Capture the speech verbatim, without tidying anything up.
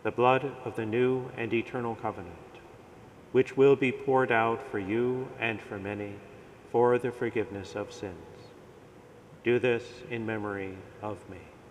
the blood of the new and eternal covenant, which will be poured out for you and for many for the forgiveness of sins. Do this in memory of me.